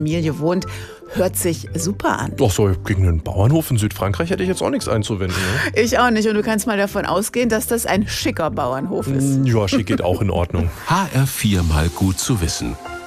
Familie wohnt. Hört sich super an. Doch so, gegen einen Bauernhof in Südfrankreich hätte ich jetzt auch nichts einzuwenden. Ne? Ich auch nicht. Und du kannst mal davon ausgehen, dass das ein schicker Bauernhof ist. Ja, schick geht auch in Ordnung. HR4 mal gut zu wissen.